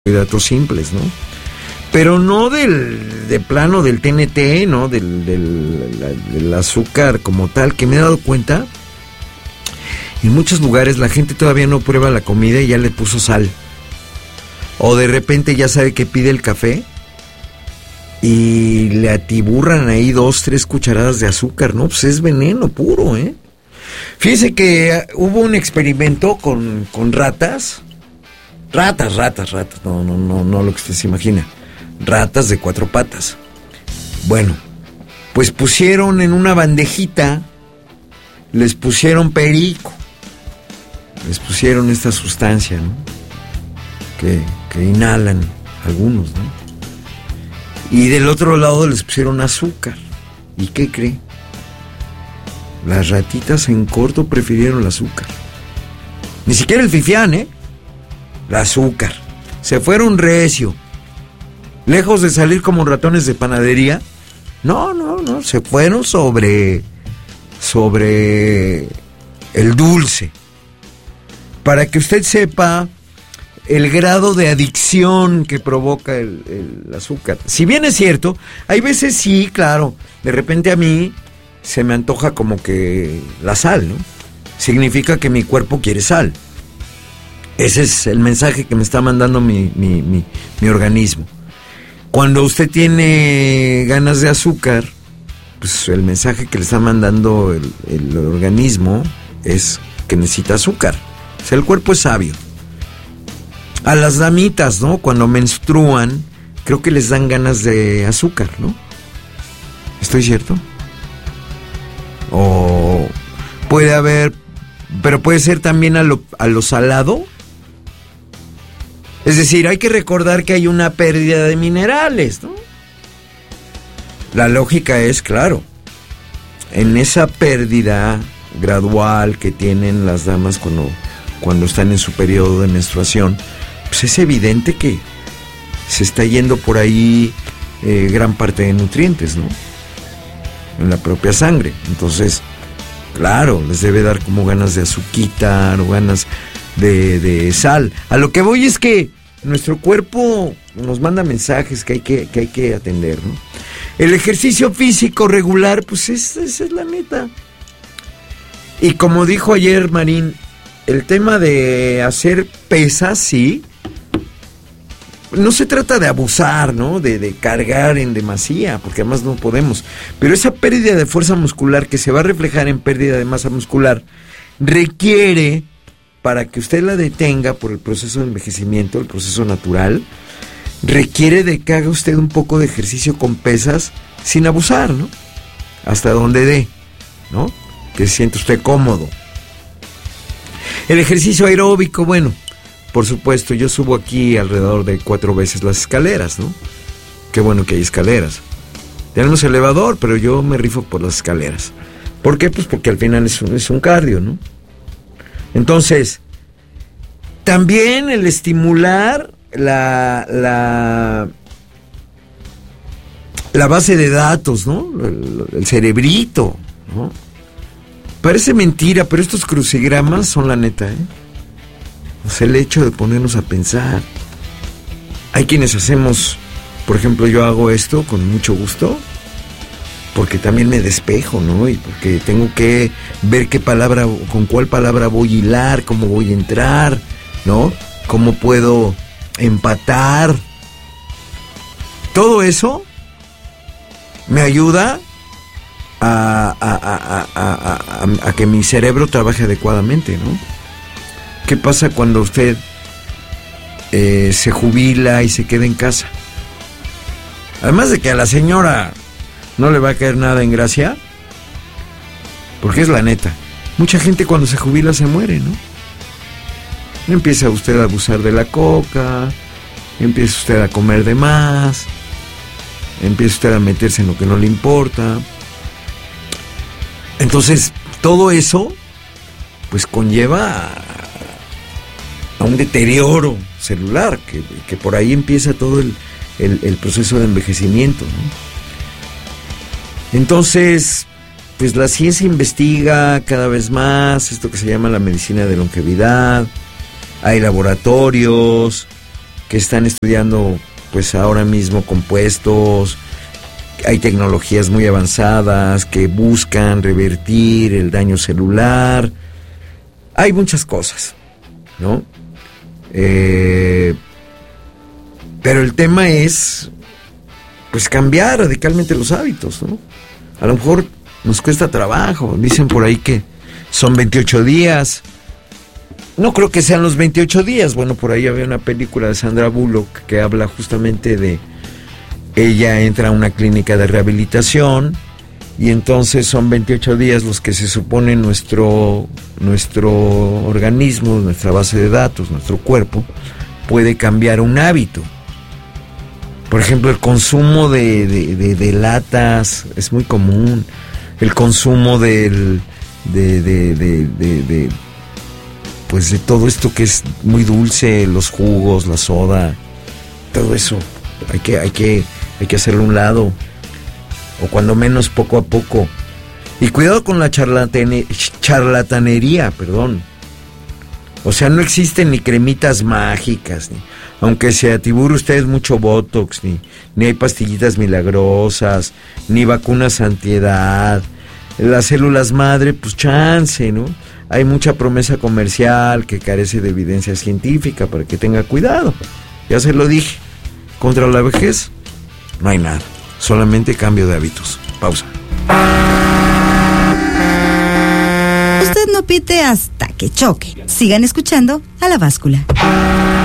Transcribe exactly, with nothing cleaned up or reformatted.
carbohidratos simples, ¿no? Pero no del de plano del T N T, ¿no? Del, del, la, del azúcar como tal, que me he dado cuenta, en muchos lugares la gente todavía no prueba la comida y ya le puso sal. O de repente ya sabe que pide el café y le atiburran ahí dos, tres cucharadas de azúcar, ¿no? Pues es veneno puro, ¿eh? Fíjese que hubo un experimento con, con ratas, ratas, ratas, ratas, no, no, no, no lo que usted se imagina, ratas de cuatro patas. Bueno, pues pusieron en una bandejita, les pusieron perico, les pusieron esta sustancia, ¿no? Que, que inhalan algunos, ¿no? Y del otro lado les pusieron azúcar. ¿Y qué cree? Las ratitas en corto prefirieron el azúcar. Ni siquiera el fifián, ¿eh? El azúcar. Se fueron recio. Lejos de salir como ratones de panadería. No, no, no. Se fueron sobre... Sobre... el dulce. Para que usted sepa el grado de adicción que provoca el, el azúcar. Si bien es cierto, hay veces sí, claro, de repente a mí se me antoja como que la sal, ¿no? Significa que mi cuerpo quiere sal. Ese es el mensaje que me está mandando mi, mi, mi, mi organismo. Cuando usted tiene ganas de azúcar, pues el mensaje que le está mandando el, el organismo es que necesita azúcar. O sea, el cuerpo es sabio. A las damitas, ¿no? Cuando menstruan, creo que les dan ganas de azúcar, ¿no? ¿Estoy cierto? O puede haber, pero puede ser también a lo, a lo salado. Es decir, hay que recordar que hay una pérdida de minerales, ¿no? La lógica es, claro, en esa pérdida gradual que tienen las damas cuando, cuando están en su periodo de menstruación, pues es evidente que se está yendo por ahí eh, gran parte de nutrientes, ¿no? En la propia sangre. Entonces, claro, les debe dar como ganas de azuquita o ganas de, de sal. A lo que voy es que nuestro cuerpo nos manda mensajes que hay que, que, hay que atender, ¿no? El ejercicio físico regular, pues esa es, es la neta. Y como dijo ayer Marín, el tema de hacer pesas, sí. No se trata de abusar, ¿no? De, de cargar en demasía, porque además no podemos. Pero esa pérdida de fuerza muscular que se va a reflejar en pérdida de masa muscular requiere, para que usted la detenga por el proceso de envejecimiento, el proceso natural, requiere de que haga usted un poco de ejercicio con pesas sin abusar, ¿no? Hasta donde dé, ¿no? Que se siente usted cómodo. El ejercicio aeróbico, bueno, por supuesto, yo subo aquí alrededor de cuatro veces las escaleras, ¿no? Qué bueno que hay escaleras. Tenemos elevador, pero yo me rifo por las escaleras. ¿Por qué? Pues porque al final es un, es un cardio, ¿no? Entonces, también el estimular la, la, la base de datos, ¿no? El, el cerebrito, ¿no? Parece mentira, pero estos crucigramas son la neta, ¿eh? O sea, el hecho de ponernos a pensar. Hay quienes hacemos, por ejemplo, yo hago esto con mucho gusto, porque también me despejo, ¿no? Y porque tengo que ver qué palabra, con cuál palabra voy a hilar, cómo voy a entrar, ¿no? Cómo puedo empatar. Todo eso me ayuda a, a, a, a, a, a que mi cerebro trabaje adecuadamente, ¿no? ¿Qué pasa cuando usted eh, se jubila y se queda en casa? Además de que a la señora no le va a caer nada en gracia, porque es la neta. Mucha gente cuando se jubila se muere, ¿no? Empieza usted a abusar de la coca, empieza usted a comer de más, empieza usted a meterse en lo que no le importa. Entonces, todo eso, pues conlleva a, a un deterioro celular, que, que por ahí empieza todo el, el, el proceso de envejecimiento, ¿no? Entonces, pues la ciencia investiga cada vez más esto que se llama la medicina de longevidad. Hay laboratorios que están estudiando pues ahora mismo compuestos, hay tecnologías muy avanzadas que buscan revertir el daño celular, hay muchas cosas, ¿no? Eh, pero el tema es pues cambiar radicalmente los hábitos, ¿no? A lo mejor nos cuesta trabajo, dicen por ahí que son veintiocho días. No creo que sean los veintiocho días. Bueno, por ahí había una película de Sandra Bullock que habla justamente de ella entra a una clínica de rehabilitación y entonces son veintiocho días los que se supone nuestro nuestro organismo, nuestra base de datos, nuestro cuerpo puede cambiar un hábito. Por ejemplo, el consumo de, de, de, de latas es muy común. El consumo del de, de, de, de, de pues de todo esto que es muy dulce, los jugos, la soda, todo eso hay que hay que hay que hacerlo a un lado, o cuando menos poco a poco. Y cuidado con la charlatane, charlatanería, perdón. O sea, no existen ni cremitas mágicas, ni, aunque se atibure usted mucho botox, ni, ni hay pastillitas milagrosas, ni vacunas antiedad. Las células madre, pues chance, ¿no? Hay mucha promesa comercial que carece de evidencia científica para que tenga cuidado. Ya se lo dije. Contra la vejez, no hay nada. Solamente cambio de hábitos. Pausa. Usted no pite hasta que choque. Sigan escuchando a La Báscula.